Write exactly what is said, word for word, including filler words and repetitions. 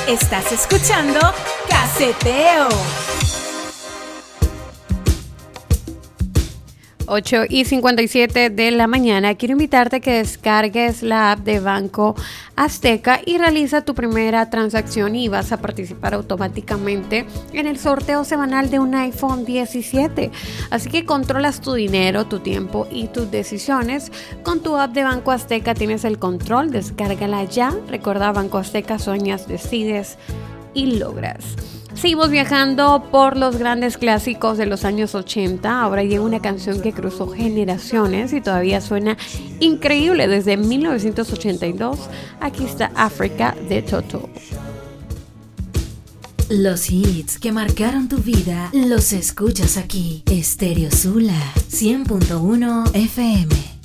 Estás escuchando Caseteo. ocho y cincuenta y siete de la mañana. Quiero invitarte a que descargues la app de Banco Azteca y realiza tu primera transacción y vas a participar automáticamente en el sorteo semanal de un iPhone diecisiete. Así que controlas tu dinero, tu tiempo y tus decisiones. Con tu app de Banco Azteca tienes el control, descárgala ya. Recuerda, Banco Azteca, sueñas, decides y logras. Seguimos viajando por los grandes clásicos de los años ochenta. Ahora llega una canción que cruzó generaciones y todavía suena increíble desde mil novecientos ochenta y dos. Aquí está África de Toto. Los hits que marcaron tu vida los escuchas aquí. Estéreo Sula cien punto uno F M.